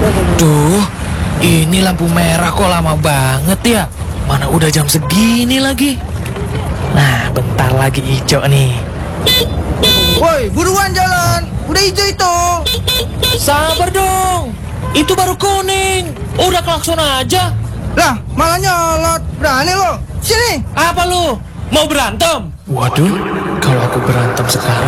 Duh, ini lampu merah kok lama banget ya. Mana udah jam segini lagi. Nah, bentar lagi hijau nih. Woi, buruan jalan. Udah hijau itu. Sabar dong. Itu baru kuning. Udah klakson aja. Lah, malah nyolot. Berani lo. Sini. Apa lu? Mau berantem? Waduh, kalau aku berantem sekarang